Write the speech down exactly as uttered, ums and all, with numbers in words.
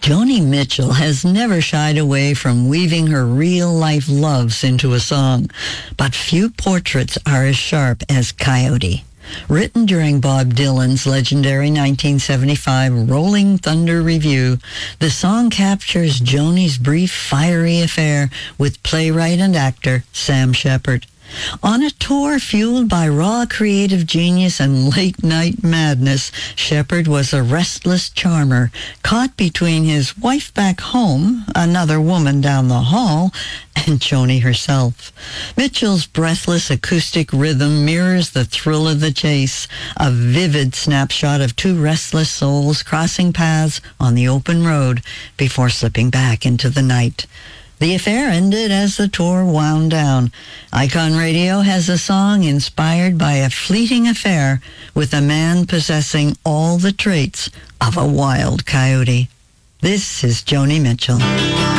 Joni Mitchell has never shied away from weaving her real-life loves into a song, but few portraits are as sharp as Coyote. Written during Bob Dylan's legendary nineteen seventy-five Rolling Thunder Revue, the song captures Joni's brief, fiery affair with playwright and actor Sam Shepard. On a tour fueled by raw creative genius and late-night madness, Shepard was a restless charmer, caught between his wife back home, another woman down the hall, and Joni herself. Mitchell's breathless acoustic rhythm mirrors the thrill of the chase, a vivid snapshot of two restless souls crossing paths on the open road before slipping back into the night. The affair ended as the tour wound down. Icon Radio has a song inspired by a fleeting affair with a man possessing all the traits of a wild coyote. This is Joni Mitchell.